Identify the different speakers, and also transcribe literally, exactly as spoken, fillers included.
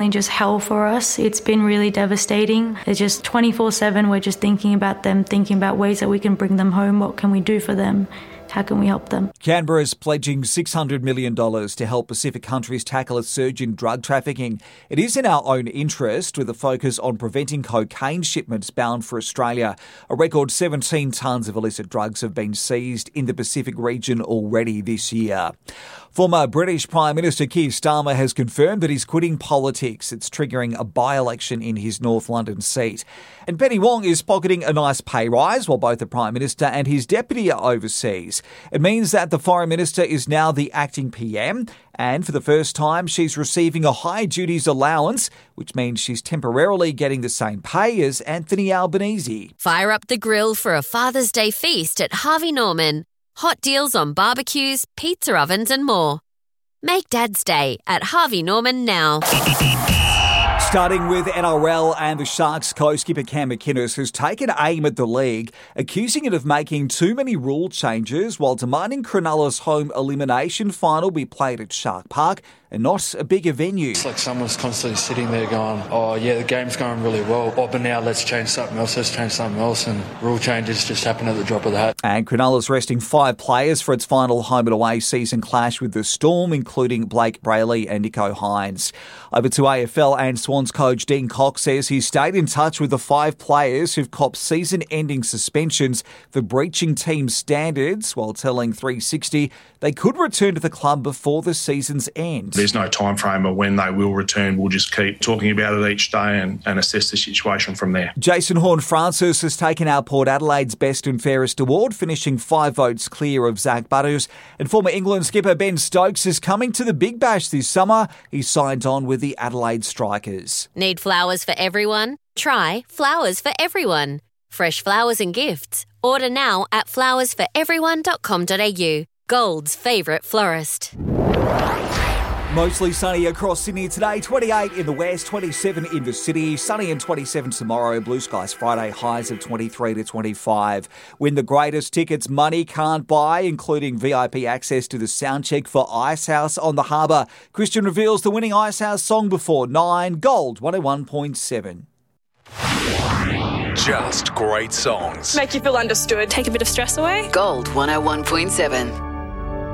Speaker 1: Just hell for us. It's been really devastating. It's just twenty-four seven, we're just thinking about them, thinking about ways that we can bring them home. What can we do for them? How can we help them?
Speaker 2: Canberra is pledging six hundred million dollars to help Pacific countries tackle a surge in drug trafficking. It is in our own interest, with a focus on preventing cocaine shipments bound for Australia. A record seventeen tonnes of illicit drugs have been seized in the Pacific region already this year. Former British Prime Minister Keir Starmer has confirmed that he's quitting politics. It's triggering a by-election in his North London seat. And Penny Wong is pocketing a nice pay rise while both the Prime Minister and his deputy are overseas. It means that the Foreign Minister is now the acting P M, and for the first time she's receiving a high duties allowance, which means she's temporarily getting the same pay as Anthony Albanese.
Speaker 3: Fire up the grill for a Father's Day feast at Harvey Norman. Hot deals on barbecues, pizza ovens and more. Make Dad's Day at Harvey Norman now.
Speaker 2: Starting with N R L, and the Sharks co-skipper Cam McInnes has taken aim at the league, accusing it of making too many rule changes while demanding Cronulla's home elimination final be played at Shark Park and not a bigger venue.
Speaker 4: It's like someone's constantly sitting there going, oh yeah, the game's going really well, oh, but now let's change something else, let's change something else, and rule changes just happen at the drop of the hat.
Speaker 2: And Cronulla's resting five players for its final home and away season clash with the Storm, including Blake Brayley and Nico Hines. Over to A F L, and Swans coach Dean Cox says he stayed in touch with the five players who've copped season-ending suspensions for breaching team standards, while telling three sixty they could return to the club before the season's end.
Speaker 5: There's no time frame of when they will return. We'll just keep talking about it each day and, and assess the situation from there.
Speaker 2: Jason Horne-Francis has taken out Port Adelaide's Best and Fairest award, finishing five votes clear of Zach Butters. And former England skipper Ben Stokes is coming to the Big Bash this summer. He signed on with the Adelaide Strikers.
Speaker 3: Need flowers for everyone? Try Flowers for Everyone. Fresh flowers and gifts. Order now at flowers for everyone dot com dot a u. Gold's favourite florist.
Speaker 2: Mostly sunny across Sydney today, twenty-eight in the west, twenty-seven in the city, sunny and twenty-seven tomorrow, blue skies Friday, highs of twenty-three to twenty-five. Win the greatest tickets money can't buy, including V I P access to the soundcheck for Icehouse on the Harbour. Christian reveals the winning Icehouse song before nine, Gold one oh one point seven.
Speaker 6: Just great songs.
Speaker 7: Make you feel understood. Take a bit of stress away.
Speaker 8: Gold one oh one point seven.